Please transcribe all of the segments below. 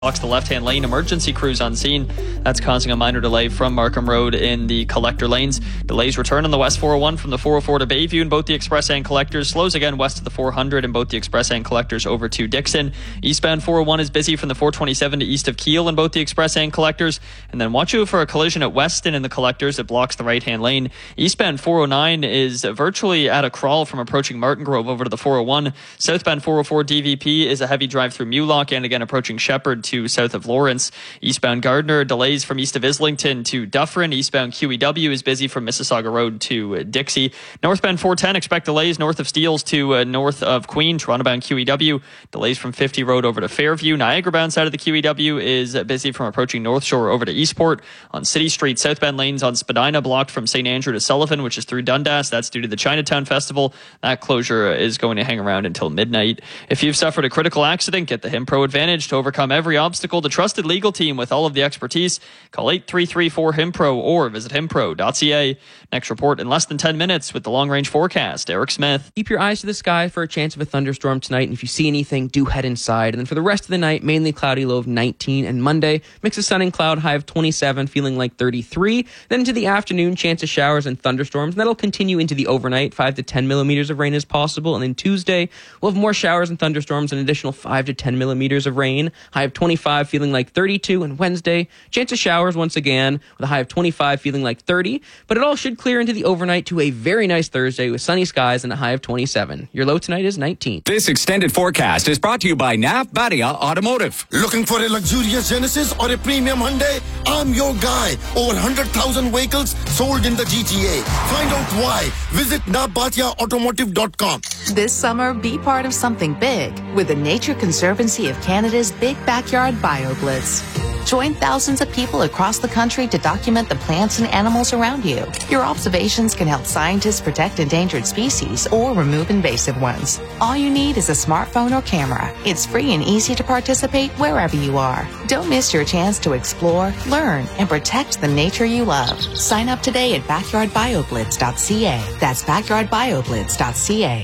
Blocks the left-hand lane. Emergency crews on scene. That's causing a minor delay from Markham Road in the collector lanes. Delays return on the West 401 from the 404 to Bayview in both the express and collectors. Slows again west of the 400 in both the express and collectors over to Dixon. Eastbound 401 is busy from the 427 to east of Keele in both the express and collectors. And then watch out for a collision at Weston in the collectors. It blocks the right-hand lane. Eastbound 409 is virtually at a crawl from approaching Martin Grove over to the 401. Southbound 404 DVP is a heavy drive through Mulock and again approaching Shepherd to south of Lawrence. Eastbound Gardner delays from east of Islington to Dufferin. Eastbound QEW is busy from Mississauga Road to Dixie. Northbound 410 expect delays north of Steeles to north of Queen. Toronto-bound QEW delays from 50 Road over to Fairview. Niagara-bound side of the QEW is busy from approaching North Shore over to Eastport. On City Street, southbound lanes on Spadina blocked from St. Andrew to Sullivan, which is through Dundas. That's due to the Chinatown Festival. That closure is going to hang around until midnight. If you've suffered a critical accident, get the HIMPRO Advantage to overcome every obstacle. The trusted legal team with all of the expertise. Call 8334-HIMPRO or visit himpro.ca. Next report in less than 10 minutes with the long-range forecast. Eric Smith. Keep your eyes to the sky for a chance of a thunderstorm tonight, and if you see anything, do head inside. And then for the rest of the night, mainly cloudy, low of 19, and Monday, mix of sun and cloud, high of 27, feeling like 33. Then into the afternoon, chance of showers and thunderstorms, and that'll continue into the overnight. 5 to 10 millimeters of rain is possible, and then Tuesday, we'll have more showers and thunderstorms, an additional 5 to 10 millimeters of rain, high of 25, feeling like 32, and Wednesday, chance of showers once again, with a high of 25, feeling like 30, but it all should clear into the overnight to a very nice Thursday with sunny skies and a high of 27. Your low tonight is 19. This extended forecast is brought to you by Nav Badia Automotive. Looking for a luxurious Genesis or a premium Hyundai? I'm your guy. Over 100,000 vehicles sold in the GTA. Find out why. Visit navbatiaautomotive.com. This summer, be part of something big with the Nature Conservancy of Canada's Big Backyard BioBlitz. Join thousands of people across the country to document the plants and animals around you. Your observations can help scientists protect endangered species or remove invasive ones. All you need is a smartphone or camera. It's free and easy to participate wherever you are. Don't miss your chance to explore, learn, and protect the nature you love. Sign up today at backyardbioblitz.ca. That's backyardbioblitz.ca.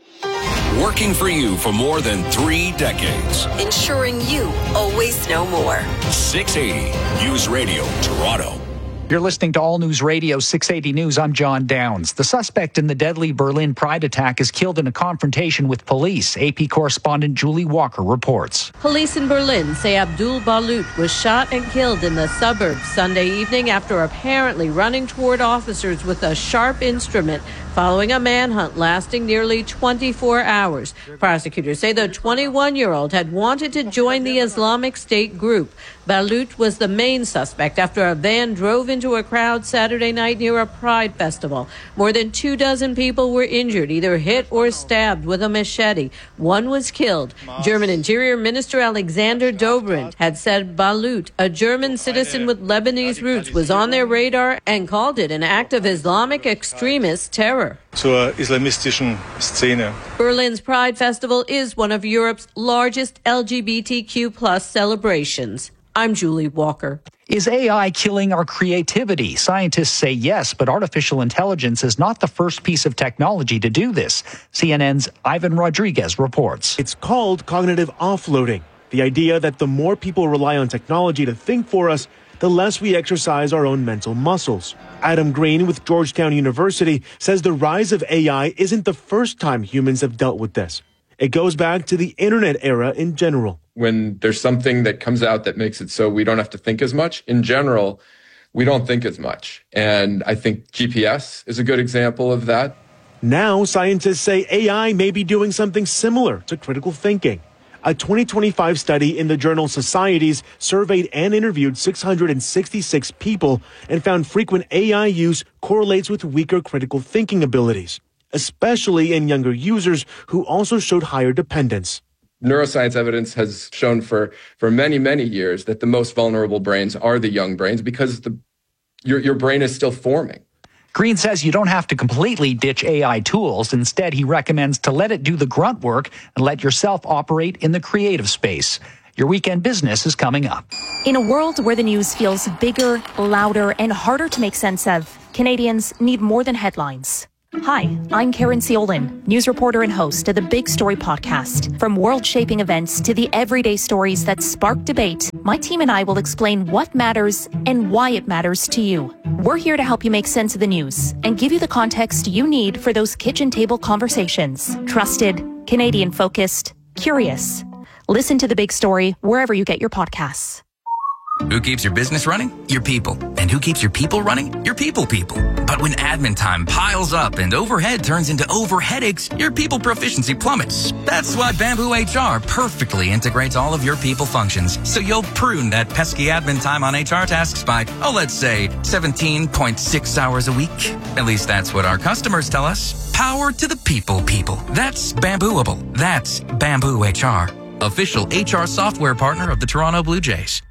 Working for you for more than 3 decades. Ensuring you always know more. 680 News Radio, Toronto. You're listening to All News Radio 680 News. I'm John Downs. The suspect in the deadly Berlin Pride attack is killed in a confrontation with police. AP correspondent Julie Walker reports. Police in Berlin say Abdul Balut was shot and killed in the suburbs Sunday evening after apparently running toward officers with a sharp instrument following a manhunt lasting nearly 24 hours. Prosecutors say the 21-year-old had wanted to join the Islamic State group. Balut was the main suspect after a van drove into a crowd Saturday night near a Pride festival. More than 24 people were injured, either hit or stabbed with a machete. One was killed. German Interior Minister Alexander Dobrindt had said Balut, a German citizen with Lebanese roots, was on their radar and called it an act of Islamic extremist terror. Zur islamistischen Szene. Berlin's Pride Festival is one of Europe's largest LGBTQ+ celebrations. I'm Julie Walker. Is AI killing our creativity? Scientists say yes, but artificial intelligence is not the first piece of technology to do this. CNN's Ivan Rodriguez reports. It's called cognitive offloading, the idea that the more people rely on technology to think for us, the less we exercise our own mental muscles. Adam Green with Georgetown University says the rise of AI isn't the first time humans have dealt with this. It goes back to the internet era in general. When there's something that comes out that makes it so we don't have to think as much, in general, we don't think as much. And I think GPS is a good example of that. Now, scientists say AI may be doing something similar to critical thinking. A 2025 study in the journal Societies surveyed and interviewed 666 people and found frequent AI use correlates with weaker critical thinking abilities, especially in younger users who also showed higher dependence. Neuroscience evidence has shown for many, many years that the most vulnerable brains are the young brains because your brain is still forming. Green says you don't have to completely ditch AI tools. Instead, he recommends to let it do the grunt work and let yourself operate in the creative space. Your weekend business is coming up. In a world where the news feels bigger, louder, and harder to make sense of, Canadians need more than headlines. Hi, I'm Karen Seolin, news reporter and host of the Big Story podcast. From world-shaping events to the everyday stories that spark debate, my team and I will explain what matters and why it matters to you. We're here to help you make sense of the news and give you the context you need for those kitchen table conversations. Trusted, Canadian-focused, curious. Listen to The Big Story wherever you get your podcasts. Who keeps your business running? Your people. And who keeps your people running? Your people. But when admin time piles up and overhead turns into overheadaches, your people proficiency plummets. That's why Bamboo HR perfectly integrates all of your people functions, so you'll prune that pesky admin time on HR tasks by, let's say, 17.6 hours a week. At least that's what our customers tell us. Power to the people. That's Bambooable. That's Bamboo HR. Official HR software partner of the Toronto Blue Jays.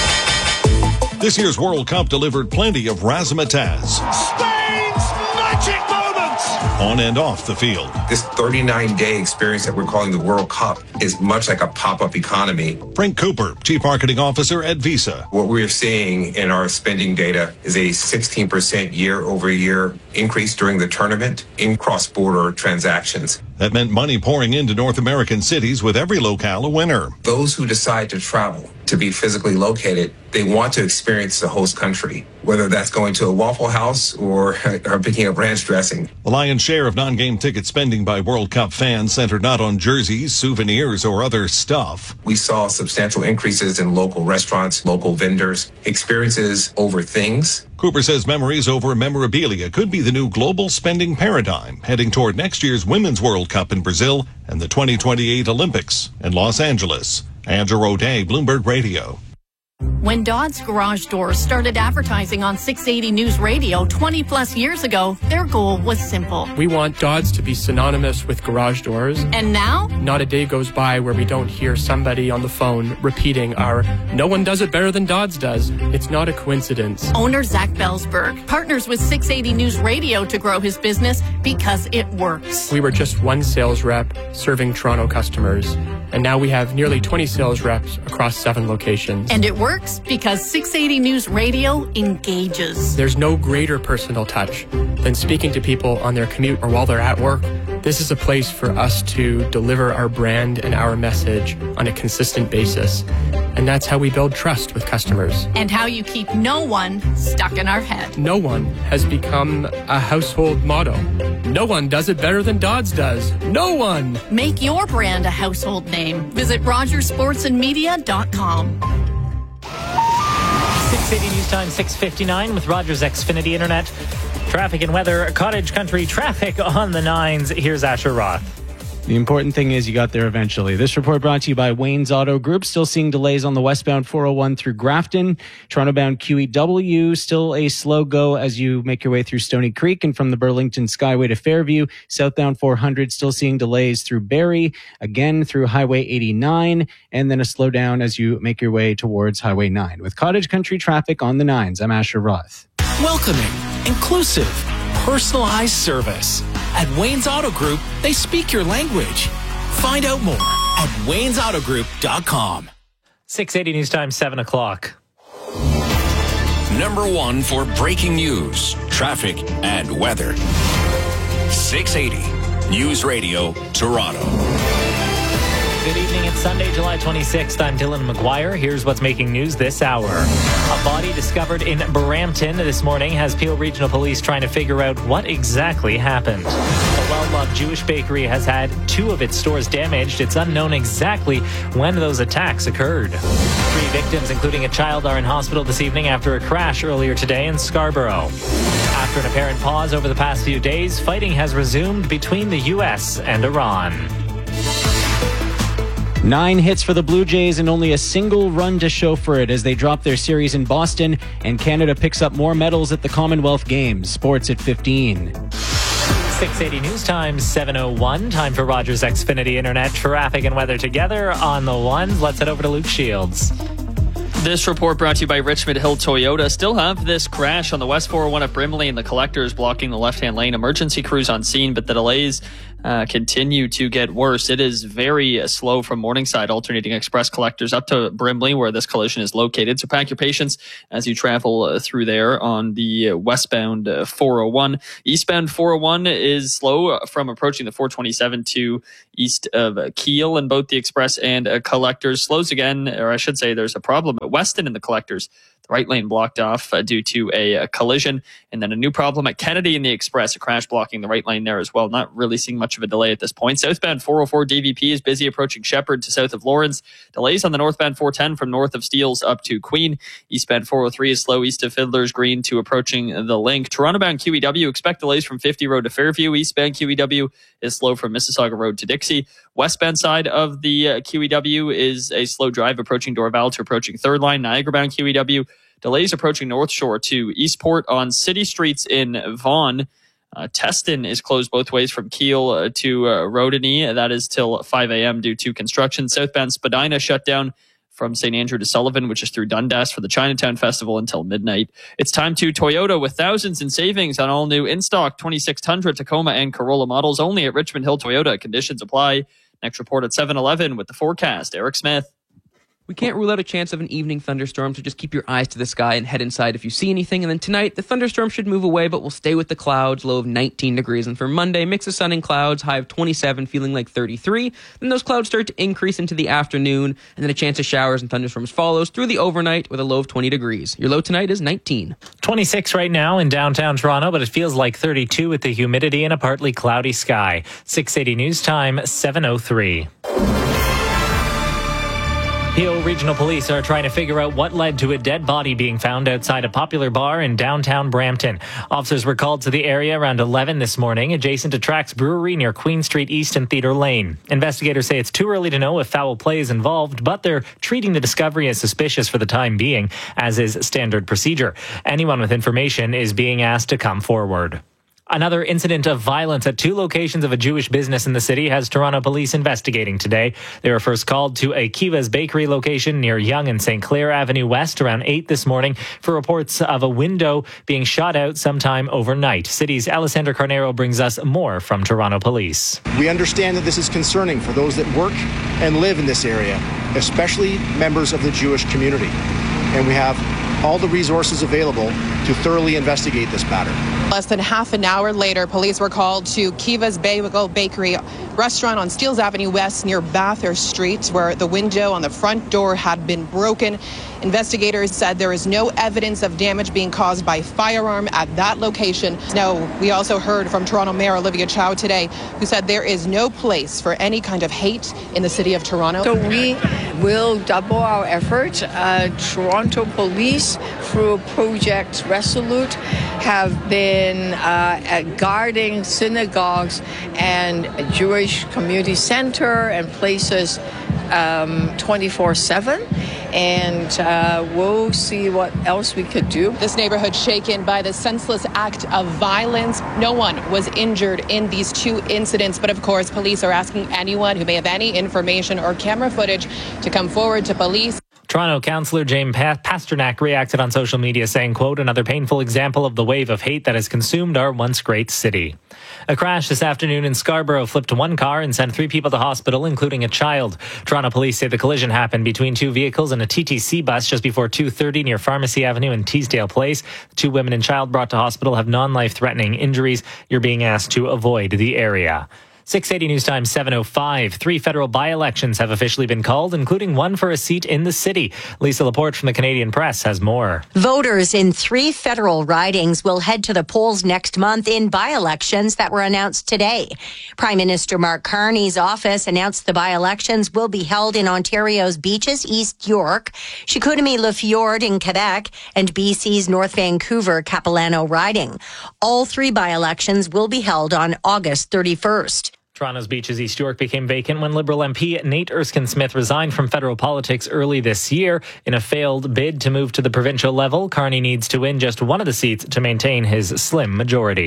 This year's World Cup delivered plenty of razzmatazz. Spain's magic moments! On and off the field. This 39-day experience that we're calling the World Cup is much like a pop-up economy. Frank Cooper, Chief Marketing Officer at Visa. What we're seeing in our spending data is a 16% year-over-year increase during the tournament in cross-border transactions. That meant money pouring into North American cities, with every locale a winner. Those who decide to travel, to be physically located, they want to experience the host country, whether that's going to a Waffle House or picking up ranch dressing. The lion's share of non-game ticket spending by World Cup fans centered not on jerseys, souvenirs, or other stuff. We saw substantial increases in local restaurants, local vendors, experiences over things. Cooper says memories over memorabilia could be the new global spending paradigm, heading toward next year's Women's World Cup in Brazil and the 2028 Olympics in Los Angeles. Andrew O'Day, Bloomberg Radio. When Dodds Garage Doors started advertising on 680 News Radio 20 plus years ago, their goal was simple. We want Dodds to be synonymous with garage doors. And now? Not a day goes by where we don't hear somebody on the phone repeating our "no one does it better than Dodds does." It's not a coincidence. Owner Zach Belsberg partners with 680 News Radio to grow his business because it works. We were just one sales rep serving Toronto customers, and now we have nearly 20 sales reps across 7 locations. And it works because 680 News Radio engages. There's no greater personal touch than speaking to people on their commute or while they're at work. This is a place for us to deliver our brand and our message on a consistent basis. And that's how we build trust with customers. And how you keep no one stuck in our head. No one has become a household motto. No one does it better than Dodds does. No one! Make your brand a household name. Visit RogersSportsandMedia.com. 680 News Time, 6:59 with Rogers Xfinity Internet. Traffic and weather, cottage country traffic on the 9s. Here's Asher Roth. The important thing is you got there eventually. This report brought to you by Wayne's Auto Group. Still seeing delays on the westbound 401 through Grafton. Toronto-bound QEW, still a slow go as you make your way through Stony Creek and from the Burlington Skyway to Fairview. Southbound 400, still seeing delays through Barrie, again through Highway 89, and then a slowdown as you make your way towards Highway 9. With cottage country traffic on the 9s, I'm Asher Roth. Welcoming, inclusive, personalized service. At Wayne's Auto Group, they speak your language. Find out more at waynesautogroup.com. 680 News Time, 7 o'clock. Number 1 for breaking news, traffic, and weather. 680 News Radio, Toronto. Good evening. It's Sunday, July 26th. I'm Dylan McGuire. Here's what's making news this hour. A body discovered in Brampton this morning has Peel Regional Police trying to figure out what exactly happened. A well-loved Jewish bakery has had 2 of its stores damaged. It's unknown exactly when those attacks occurred. 3 victims, including a child, are in hospital this evening after a crash earlier today in Scarborough. After an apparent pause over the past few days, fighting has resumed between the U.S. and Iran. 9 hits for the Blue Jays and only a single run to show for it as they drop their series in Boston, and Canada picks up more medals at the Commonwealth Games. Sports at 15. 680 News Time, 7:01. Time for Rogers Xfinity Internet. Traffic and weather together on the ones. Let's head over to Luke Shields. This report brought to you by Richmond Hill Toyota. Still have this crash on the West 401 at Brimley and the Collectors blocking the left-hand lane. Emergency crews on scene, but the delays continue to get worse. It is very slow from Morningside alternating express collectors up to Brimley, where this collision is located. So pack your patience as you travel through there on the westbound 401. Eastbound 401 is slow from approaching the 427 to east of Kiel in both the express and collectors. Slows again, or I should say there's a problem at Weston in the collectors. The right lane blocked off due to a collision. And then a new problem at Kennedy in the express, a crash blocking the right lane there as well. Not really seeing much of a delay at this point. Southbound 404 DVP is busy approaching Shepherd to south of Lawrence. Delays on the northbound 410 from north of Steeles up to Queen. Eastbound 403 is slow east of Fiddler's Green to approaching the Link. Toronto-bound QEW, expect delays from 50 Road to Fairview. Eastbound QEW is slow from Mississauga Road to Dixie. Westbound side of the QEW is a slow drive approaching Dorval to approaching Third Line. Niagara-bound QEW, delays approaching North Shore to Eastport on city streets in Vaughan. Teston is closed both ways from Kiel to Rodany. That is till 5 a.m. due to construction. Southbound Spadina shut down from St. Andrew to Sullivan, which is through Dundas for the Chinatown Festival until midnight. It's time to Toyota with thousands in savings on all new in-stock 2600 Tacoma and Corolla models only at Richmond Hill Toyota. Conditions apply. Next report at 7:11 with the forecast. Eric Smith. We can't rule out a chance of an evening thunderstorm, so just keep your eyes to the sky and head inside if you see anything. And then tonight, the thunderstorm should move away, but we'll stay with the clouds, low of 19 degrees. And for Monday, mix of sun and clouds, high of 27, feeling like 33. Then those clouds start to increase into the afternoon, and then a chance of showers and thunderstorms follows through the overnight with a low of 20 degrees. Your low tonight is 19. 26 right now in downtown Toronto, but it feels like 32 with the humidity and a partly cloudy sky. 680 News Time, 7:03. Peel Regional Police are trying to figure out what led to a dead body being found outside a popular bar in downtown Brampton. Officers were called to the area around 11 this morning, adjacent to Trax Brewery near Queen Street East and Theatre Lane. Investigators say it's too early to know if foul play is involved, but they're treating the discovery as suspicious for the time being, as is standard procedure. Anyone with information is being asked to come forward. Another incident of violence at two locations of a Jewish business in the city has Toronto police investigating today. They were first called to a Kiva's Bakery location near Yonge and St. Clair Avenue West around 8 this morning for reports of a window being shot out sometime overnight. City's Alessandra Carnero brings us more from Toronto police. We understand that this is concerning for those that work and live in this area, especially members of the Jewish community. And we have all the resources available to thoroughly investigate this matter. Less than half an hour later, police were called to Kiva's Bakery restaurant on Steeles Avenue West near Bathurst Street, where the window on the front door had been broken. Investigators said there is no evidence of damage being caused by firearm at that location. Now, we also heard from Toronto Mayor Olivia Chow today, who said there is no place for any kind of hate in the city of Toronto. So we will double our efforts. Toronto police, through Project Resolute, have been guarding synagogues and Jewish community center and places 24/7, and we'll see what else we could do. This neighborhood shaken by the senseless act of violence. No one was injured in these two incidents, but of course police are asking anyone who may have any information or camera footage to come forward to police. Toronto Councillor James Pasternak reacted on social media saying, quote, another painful example of the wave of hate that has consumed our once great city. A crash this afternoon in Scarborough flipped one car and sent 3 people to hospital, including a child. Toronto police say the collision happened between 2 vehicles and a TTC bus just before 2:30 near Pharmacy Avenue and Teesdale Place. 2 women and child brought to hospital have non-life-threatening injuries. You're being asked to avoid the area. 680 News Time 7:05. 3 federal by-elections have officially been called, including one for a seat in the city. Lisa Laporte from the Canadian Press has more. Voters in 3 federal ridings will head to the polls next month in by-elections that were announced today. Prime Minister Mark Carney's office announced the by-elections will be held in Ontario's Beaches, East York, Chicoutimi-Le-Fjord in Quebec, and BC's North Vancouver Capilano riding. All 3 by-elections will be held on August 31st. Toronto's Beaches East York became vacant when Liberal MP Nate Erskine-Smith resigned from federal politics early this year. In a failed bid to move to the provincial level, Carney needs to win just one of the seats to maintain his slim majority.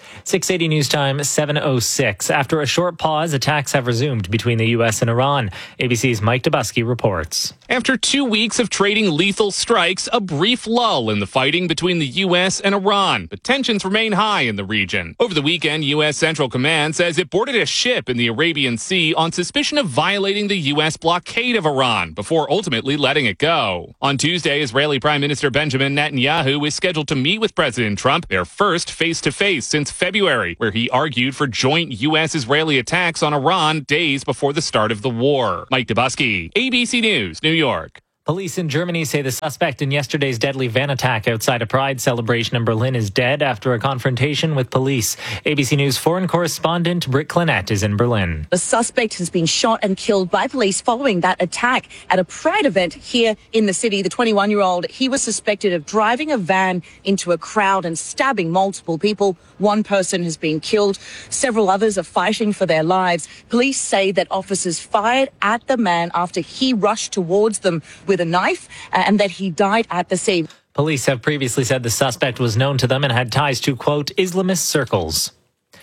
680 News Time, 7:06. After a short pause, attacks have resumed between the U.S. and Iran. ABC's Mike Dubusky reports. After 2 weeks of trading lethal strikes, a brief lull in the fighting between the U.S. and Iran, but tensions remain high in the region. Over the weekend, U.S. Central Command says it boarded a ship in the Arabian Sea on suspicion of violating the U.S. blockade of Iran before ultimately letting it go. On Tuesday, Israeli Prime Minister Benjamin Netanyahu is scheduled to meet with President Trump, their first face-to-face since February, where he argued for joint U.S.-Israeli attacks on Iran days before the start of the war. Mike Dubusky, ABC News, New York. Police in Germany say the suspect in yesterday's deadly van attack outside a Pride celebration in Berlin is dead after a confrontation with police. ABC News foreign correspondent Britt Clinette is in Berlin. The suspect has been shot and killed by police following that attack at a Pride event here in the city. The 21-year-old, he was suspected of driving a van into a crowd and stabbing multiple people. One person has been killed. Several others are fighting for their lives. Police say that officers fired at the man after he rushed towards them with a knife and that he died at the scene. Police have previously said the suspect was known to them and had ties to, quote, Islamist circles.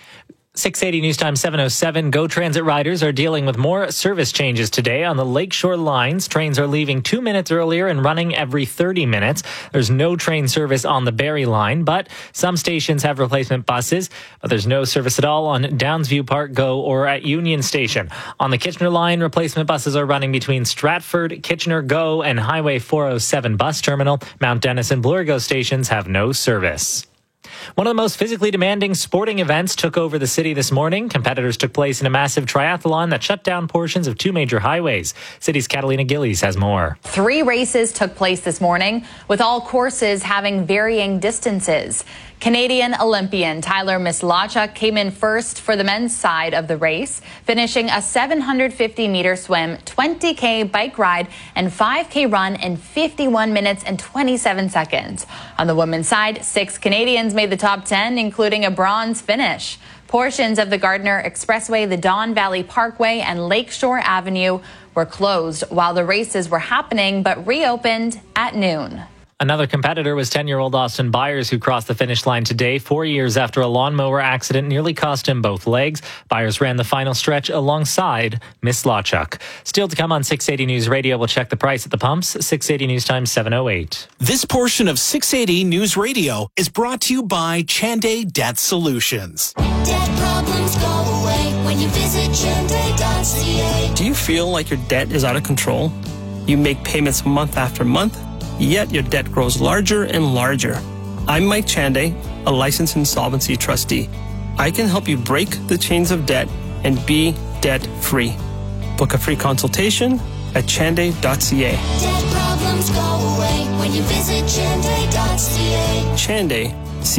680 News Time, 7:07. GO Transit riders are dealing with more service changes today on the Lakeshore lines. Trains are leaving 2 minutes earlier and running every 30 minutes. There's no train service on the Barrie line, but some stations have replacement buses. But there's no service at all on Downsview Park GO or at Union Station. On the Kitchener line, replacement buses are running between Stratford, Kitchener GO, and Highway 407 bus terminal. Mount Dennis and Bloor GO stations have no service. One of the most physically demanding sporting events took over the city this morning. Competitors took place in a massive triathlon that shut down portions of two major highways. City's Catalina Gillies has more. 3 races took place this morning, with all courses having varying distances. Canadian Olympian Tyler Mislachuk came in first for the men's side of the race, finishing a 750-meter swim, 20K bike ride, and 5K run in 51 minutes and 27 seconds. On the women's side, 6 Canadians made the top 10, including a bronze finish. Portions of the Gardiner Expressway, the Don Valley Parkway, and Lakeshore Avenue were closed while the races were happening, but reopened at noon. Another competitor was 10-year-old Austin Byers, who crossed the finish line today, 4 years after a lawnmower accident nearly cost him both legs. Byers ran the final stretch alongside Mislachuk. Still to come on 680 News Radio, we'll check the price at the pumps. 680 News Time, 7:08. This portion of 680 News Radio is brought to you by Chanday Debt Solutions. Debt problems go away when you visit Chanday.ca. Do you feel like your debt is out of control? You make payments month after month, yet your debt grows larger and larger. I'm Mike Chanday, a licensed insolvency trustee. I can help you break the chains of debt and be debt-free. Book a free consultation at chanday.ca. Debt problems go away when you visit Chanday.ca. Chanday,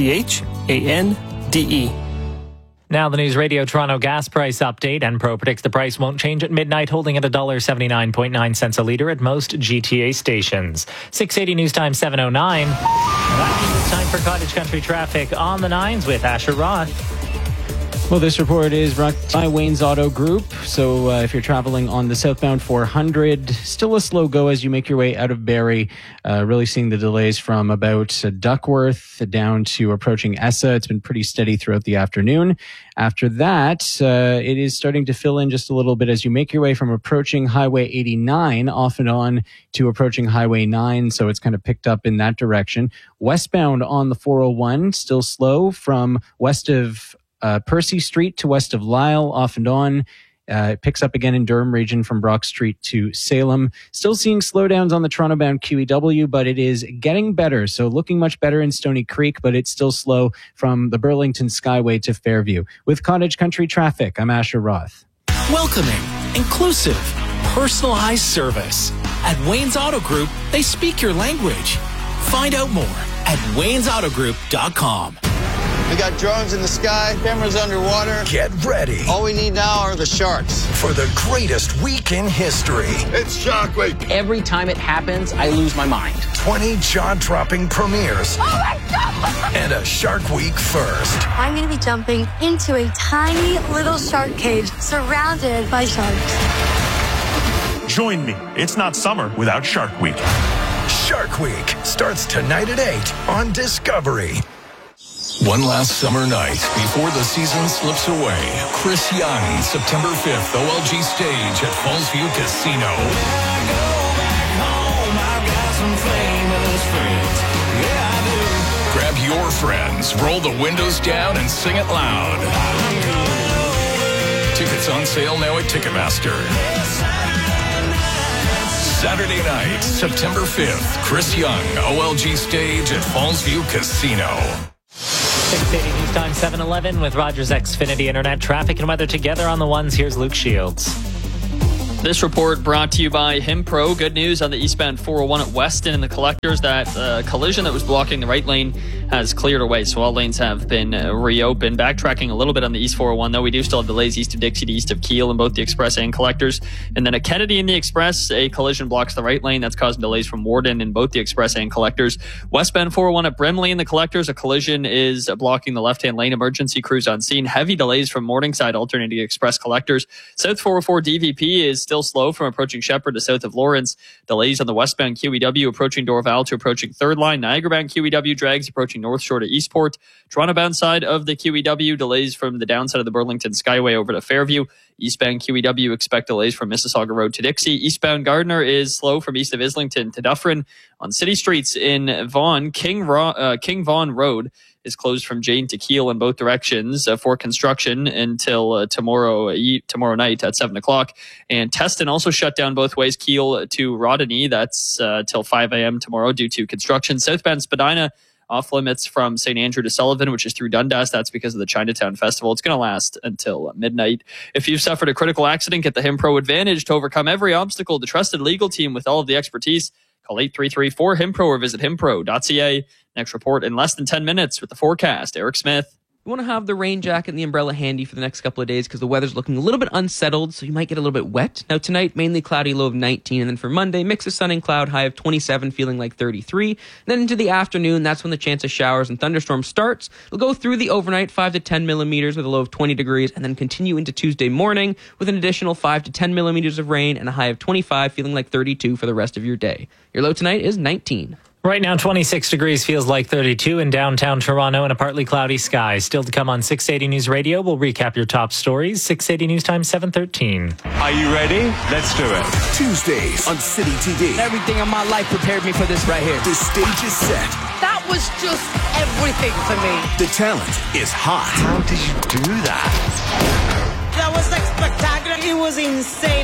C-H-A-N-D-E. Now the News Radio Toronto gas price update. Enpro predicts the price won't change at midnight, holding at $1.79.9 a litre at most GTA stations. 680 News Time, 7:09. That means it's time for Cottage Country traffic on the 9s with Asher Roth. Well, this report is brought by Wayne's Auto Group. So if you're traveling on the southbound 400, still a slow go as you make your way out of Barrie. Really seeing the delays from about Duckworth down to approaching Essa. It's been pretty steady throughout the afternoon. After that, it is starting to fill in just a little bit as you make your way from approaching Highway 89 off and on to approaching Highway 9. So it's kind of picked up in that direction. Westbound on the 401, still slow from west of Percy Street to west of Lyle, off and on. It picks up again in Durham region from Brock Street to Salem. Still seeing slowdowns on the Toronto-bound QEW, but it is getting better. So looking much better in Stony Creek, but it's still slow from the Burlington Skyway to Fairview. With Cottage Country traffic, I'm Asher Roth. Welcoming, inclusive, personalized service. At Wayne's Auto Group, they speak your language. Find out more at waynesautogroup.com. We got drones in the sky, cameras underwater. Get ready. All we need now are the sharks. For the greatest week in history. It's Shark Week. Every time it happens, I lose my mind. 20 jaw-dropping premieres. Oh my God! And a Shark Week first. I'm going to be jumping into a tiny little shark cage surrounded by sharks. Join me. It's not summer without Shark Week. Shark Week starts tonight at 8 on Discovery. One last summer night before the season slips away. Chris Young, September 5th, OLG stage at Fallsview Casino. Grab your friends, roll the windows down, and sing it loud. Tickets on sale now at Ticketmaster. Saturday night, September 5th, Chris Young, OLG stage at Fallsview Casino. 680 News Time 7:11 with Rogers Xfinity Internet traffic and weather together on the ones. Here's Luke Shields. This report brought to you by Himpro. Good news on the eastbound 401 at Weston and the collectors. That collision that was blocking the right lane has cleared away, so all lanes have been reopened. Backtracking a little bit on the East 401, though, we do still have delays east of Dixie to east of Kiel in both the Express and collectors. And then at Kennedy in the Express, a collision blocks the right lane. That's causing delays from Warden in both the Express and collectors. Westbound 401 at Brimley in the collectors, a collision is blocking the left-hand lane. Emergency crews on scene. Heavy delays from Morningside alternating Express collectors. South 404 DVP is still slow from approaching Shepherd to south of Lawrence. Delays on the westbound QEW approaching Dorval to approaching Third Line. Niagara-bound QEW drags approaching North Shore to Eastport. Toronto-bound side of the QEW, delays from the downside of the Burlington Skyway over to Fairview. Eastbound QEW expect delays from Mississauga Road to Dixie. Eastbound Gardiner is slow from east of Islington to Dufferin. On city streets in Vaughan, King Vaughan Road is closed from Jane to Kiel in both directions for construction until tomorrow night at 7 o'clock. And Teston also shut down both ways, Kiel to Rodney. That's till 5 a.m. tomorrow due to construction. Southbound Spadina off limits from St. Andrew to Sullivan, which is through Dundas. That's because of the Chinatown Festival. It's going to last until midnight. If you've suffered a critical accident, get the Himpro Advantage to overcome every obstacle. The trusted legal team with all of the expertise. Call 833-4HIMPRO or visit himpro.ca. Next report in less than 10 minutes with the forecast. Eric Smith. You want to have the rain jacket and the umbrella handy for the next couple of days because the weather's looking a little bit unsettled, so you might get a little bit wet. Now tonight, mainly cloudy, low of 19, and then for Monday, mix of sun and cloud, high of 27, feeling like 33. And then into the afternoon, that's when the chance of showers and thunderstorms starts. It'll go through the overnight, 5 to 10 millimeters with a low of 20 degrees, and then continue into Tuesday morning with an additional 5 to 10 millimeters of rain and a high of 25, feeling like 32 for the rest of your day. Your low tonight is 19. Right now, 26 degrees feels like 32 in downtown Toronto and a partly cloudy sky. Still to come on 680 News Radio. We'll recap your top stories. 680 News Time 7:13. Are you ready? Let's do it. Tuesdays on City TV. Everything in my life prepared me for this right here. The stage is set. That was just everything for me. The talent is hot. How did you do that? That was like spectacular. It was insane.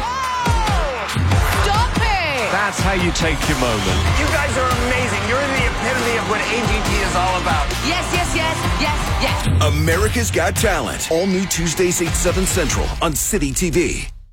Stop it! That's how you take your moment. You guys are amazing. You're the epitome of what AGT is all about. Yes, yes, yes, yes, yes. America's Got Talent. All new Tuesdays 8, 7 Central on City TV.